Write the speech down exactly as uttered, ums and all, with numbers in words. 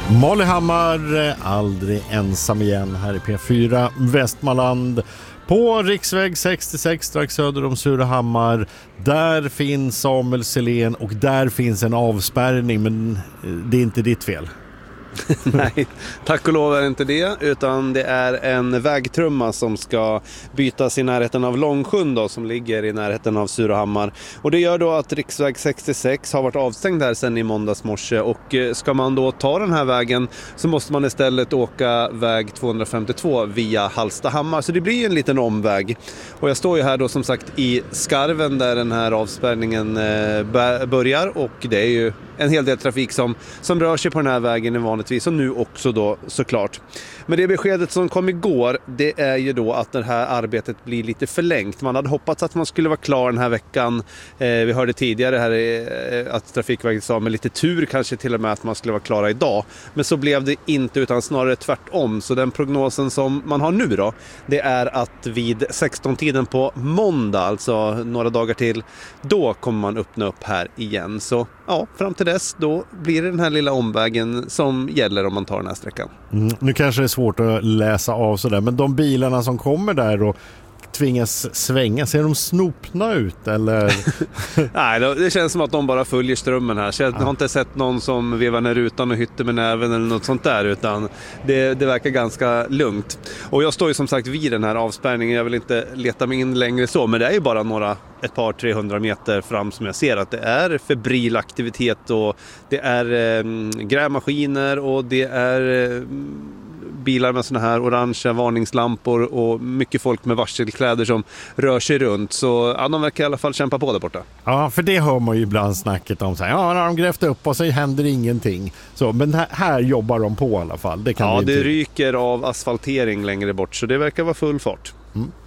Molly Hammar, aldrig ensam igen här i P fyra Västmanland på riksväg sextiosex strax söder om Surahammar. Där finns Samuel Selén och där finns en avspärrning, men det är inte ditt fel. Nej, tack och lov är det inte det, utan det är en vägtrumma som ska bytas i närheten av Långsjön då, som ligger i närheten av Surahammar. Och det gör då att riksväg sextiosex har varit avstängd här sedan i måndags morse, och ska man då ta den här vägen så måste man istället åka väg tvåhundrafemtiotvå via Hallstahammar, så det blir en liten omväg. Och jag står ju här då som sagt i Skarven där den här avspärrningen eh, börjar, och det är ju en hel del trafik som, som rör sig på den här vägen i vanligtvis, och nu också då såklart. Men det beskedet som kom igår, det är ju då att det här arbetet blir lite förlängt. Man hade hoppats att man skulle vara klar den här veckan. Eh, vi hörde tidigare här eh, att Trafikverket sa med lite tur kanske till och med att man skulle vara klara idag. Men så blev det inte, utan snarare tvärtom. Så den prognosen som man har nu då, det är att vid sexton-tiden på måndag, alltså några dagar till, då kommer man öppna upp här igen. Så ja, fram till dess, då blir det den här lilla omvägen som gäller om man tar den här sträckan. Mm, nu kanske det är svårt att läsa av sådär, men de bilarna som kommer där och tvingas svänga, ser de snopna ut eller? Nej, det känns som att de bara följer strömmen här. Så jag har inte sett någon som vevar ner rutan och hytter med näven eller något sånt där, utan det, det verkar ganska lugnt. Och jag står ju som sagt vid den här avspärrningen. Jag vill inte leta mig in längre så, men det är ju bara några ett par trehundra meter fram som jag ser att det är febril aktivitet, och det är eh, grävmaskiner och det är eh, bilar med såna här orangea varningslampor och mycket folk med varselkläder som rör sig runt. Så ja, de verkar i alla fall kämpa på där borta. Ja, för det hör man ju ibland snacket om så här, ja, när de grävt upp och så händer ingenting. Så, men här, här jobbar de på i alla fall. Det kan ja, det ryker av asfaltering längre bort, så det verkar vara full fart. Mm.